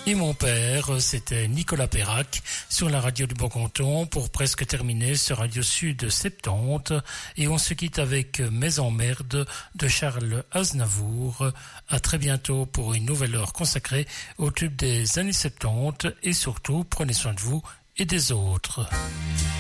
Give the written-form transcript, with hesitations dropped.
Et mon père, c'était Nicolas Perrac sur la radio du Bon Canton pour presque terminer ce Radio Sud 70. Et on se quitte avec Mes emmerdes de Charles Aznavour. À très bientôt pour une nouvelle heure consacrée au tube des années 70 et surtout prenez soin de vous et des autres.